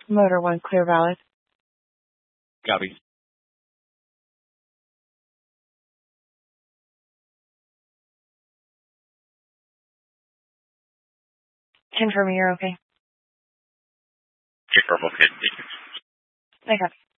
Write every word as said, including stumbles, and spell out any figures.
Motor one, clear valid. Copy. Confirming you're okay. Okay, purple fifty. Okay.